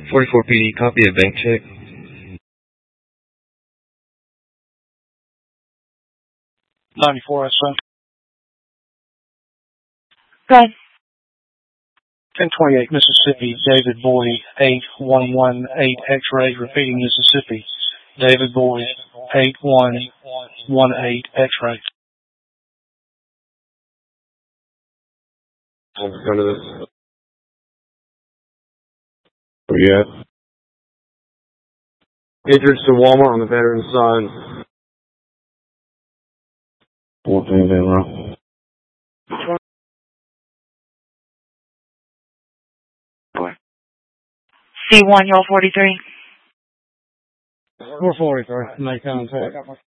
44 PD, copy a bank check. 94 SO. Go ahead. 1028 Mississippi, David Boyd, 8118 X-ray, repeating Mississippi. David Boyd, 8118 X-ray. I'm in front of this. Where you at? Entrance to Walmart on the veteran side. 14 Van Rock. C1, y'all 43. 443. Make contact.